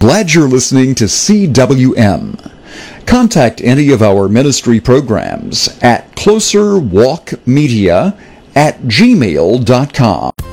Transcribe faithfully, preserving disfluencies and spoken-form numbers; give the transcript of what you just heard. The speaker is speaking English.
Glad you're listening to C W M. Contact any of our ministry programs at closerwalkmedia at gmail dot com.